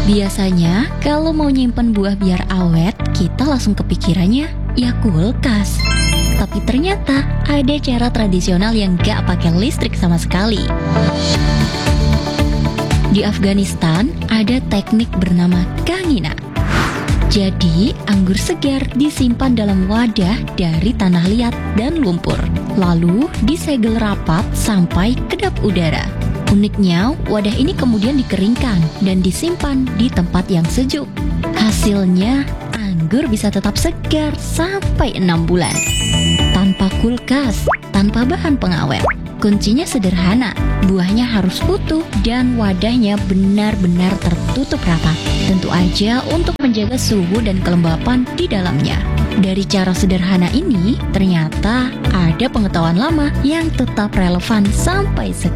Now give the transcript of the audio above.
Biasanya, kalau mau nyimpen buah biar awet, kita langsung kepikirannya, ya kulkas. Tapi ternyata ada cara tradisional yang gak pakai listrik sama sekali. Di Afghanistan, ada teknik bernama kangina. Jadi, anggur segar disimpan dalam wadah dari tanah liat dan lumpur. Lalu, disegel rapat sampai kedap udara. Uniknya, wadah ini kemudian dikeringkan dan disimpan di tempat yang sejuk. Hasilnya, anggur bisa tetap segar sampai 6 bulan. Tanpa kulkas, tanpa bahan pengawet. Kuncinya sederhana, buahnya harus utuh dan wadahnya benar-benar tertutup rapat. Tentu aja untuk menjaga suhu dan kelembapan di dalamnya. Dari cara sederhana ini, ternyata ada pengetahuan lama yang tetap relevan sampai sekarang.